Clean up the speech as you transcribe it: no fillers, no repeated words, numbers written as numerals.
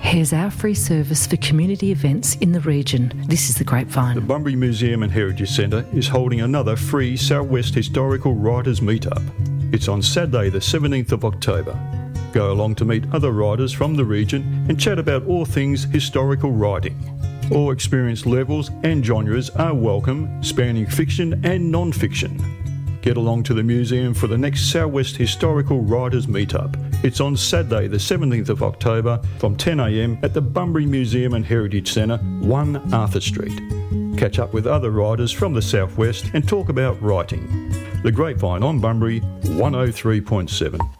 Here's our free service for community events in the region. This is The Grapevine. The Bunbury Museum and Heritage Centre is holding another free Southwest Historical Writers Meetup. It's on Saturday the 17th of October. Go along to meet other writers from the region and chat about all things historical writing. All experience levels and genres are welcome, spanning fiction and non-fiction. Get along to the museum for the next Southwest Historical Writers Meetup. It's on Saturday the 17th of October from 10 a.m. at the Bunbury Museum and Heritage Centre, 1 Arthur Street. Catch up with other writers from the Southwest and talk about writing. The Grapevine on Bunbury 103.7.